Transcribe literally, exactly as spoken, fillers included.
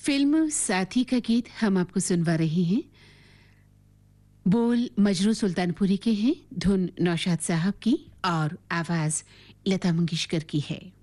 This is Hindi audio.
फिल्म साथी का गीत हम आपको सुनवा रहे हैं। बोल मजरू सुल्तानपुरी के हैं, धुन नौशाद साहब की और आवाज लता मंगेशकर की है।